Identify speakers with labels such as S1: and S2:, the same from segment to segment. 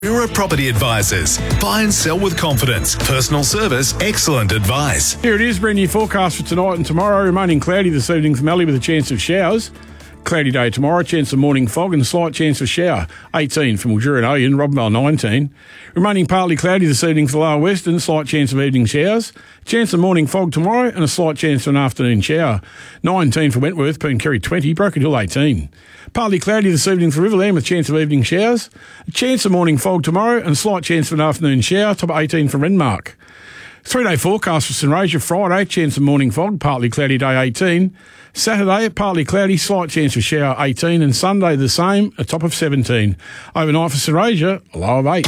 S1: Bureau Property Advisors. Buy and sell with confidence. Personal service, excellent advice.
S2: Here it is, brand new forecast for tonight and tomorrow. Remaining cloudy this evening for Mallee with a chance of showers. Cloudy day tomorrow, chance of morning fog and a slight chance of shower. 18 for Mildura and Oyen, Robinvale 19. Remaining partly cloudy this evening for the lower western, slight chance of evening showers. Chance of morning fog tomorrow and a slight chance of an afternoon shower. 19 for Wentworth, Pooncarry 20, Broken Hill 18. Partly cloudy this evening for Riverland with chance of evening showers. A chance of morning fog tomorrow and a slight chance of an afternoon shower. Top 18 for Renmark. 3-day forecast for St Rasia. Friday, chance of morning fog, partly cloudy day 18. Saturday, partly cloudy, slight chance of shower 18. And Sunday, the same, a top of 17. Overnight for St Rasia, a low of 8.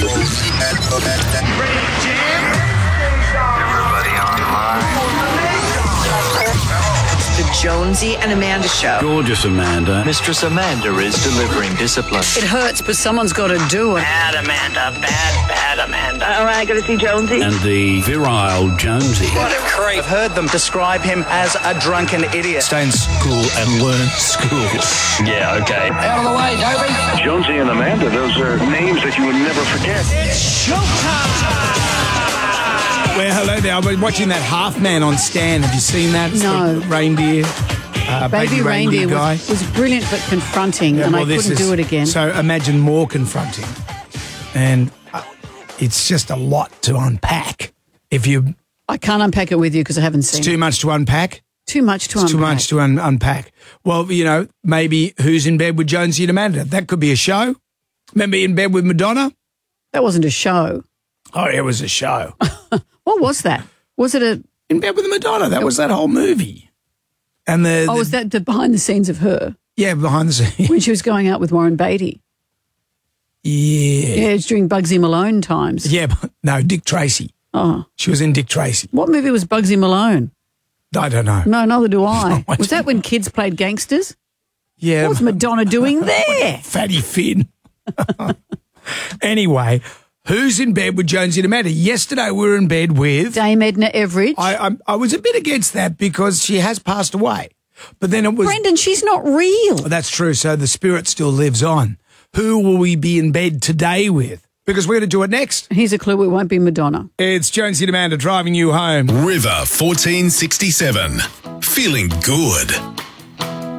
S3: Jonesy and Amanda Show.
S4: Gorgeous Amanda.
S5: Mistress Amanda is delivering discipline.
S3: It hurts, but someone's got to do it.
S5: Bad Amanda, bad Amanda.
S3: All right, got to see Jonesy.
S4: And the virile Jonesy.
S5: What a creep.
S6: I've heard them describe him as a drunken idiot.
S7: Stay in school and learn school.
S5: Yeah, okay.
S6: Out of the way, Toby.
S8: Jonesy and Amanda, those are names that you would never forget.
S6: It's showtime.
S7: Well, hello there. I've been watching that Half Man on Stan. Have you seen that? It's
S9: No.
S7: the reindeer.
S9: Baby reindeer
S7: guy.
S9: was brilliant but confronting, and I couldn't do it again.
S7: So imagine more confronting. And it's just a lot to unpack.
S9: I can't unpack it with you because I haven't seen
S7: It's too much to unpack.
S9: Too much to unpack.
S7: Too much to unpack. Well, maybe Who's in Bed with Jonesy and Amanda? That could be a show. Remember In Bed with Madonna?
S9: That wasn't a show.
S7: Oh, it was a show.
S9: What was that? Was it a...
S7: In Bed with Madonna. That was that whole movie. And
S9: was that the behind the scenes of her?
S7: Yeah, behind the scenes.
S9: When she was going out with Warren Beatty.
S7: Yeah.
S9: Yeah, it's during Bugsy Malone times.
S7: Yeah, but no, Dick Tracy.
S9: Oh.
S7: She was in Dick Tracy.
S9: What movie was Bugsy Malone?
S7: I don't know.
S9: No, neither do I.
S7: No, I
S9: Was that when kids played gangsters?
S7: Yeah.
S9: What's Madonna doing there?
S7: Fatty Finn. Anyway, Who's in Bed with Jonesy and Amanda? Yesterday we were in bed with...
S9: Dame Edna Everage.
S7: I was a bit against that because she has passed away. But then it was...
S9: Brendan, she's not real.
S7: That's true. So the spirit still lives on. Who will we be in bed today with? Because we're going to do it next.
S9: Here's a clue. It won't be Madonna.
S7: It's Jonesy and Amanda driving you home.
S1: River 1467. Feeling good.